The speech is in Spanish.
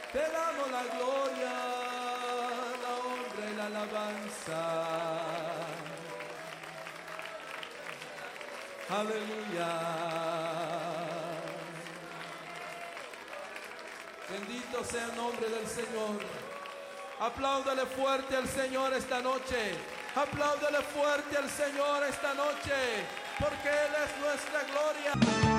Te damos la gloria, la honra y la alabanza. Aleluya. Bendito sea el nombre del Señor. Apláudale fuerte al Señor esta noche. Apláudale fuerte al Señor esta noche, porque Él es nuestra gloria.